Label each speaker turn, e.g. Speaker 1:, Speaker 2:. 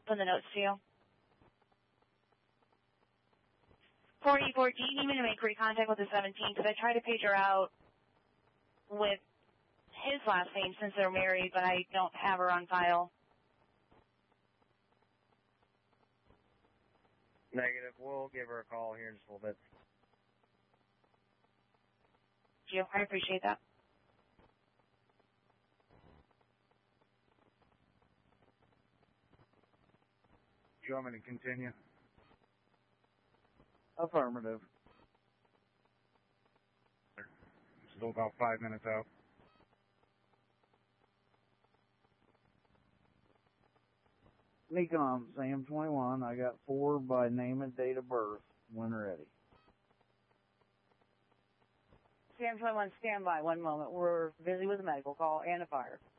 Speaker 1: Send the notes to you. 484, do you need me to make contact with the 17? Because I tried to page her out with his last name since they're married, but I don't have her on file.
Speaker 2: Negative. We'll give her a call here in just a little bit.
Speaker 1: Thank you. I appreciate that.
Speaker 2: Do you want me to continue?
Speaker 3: Affirmative.
Speaker 2: Still about 5 minutes out.
Speaker 3: Nikon, Sam 21. I got 4 by name and date of birth when ready.
Speaker 4: Sam 21, stand by 1 moment. We're busy with a medical call and a fire.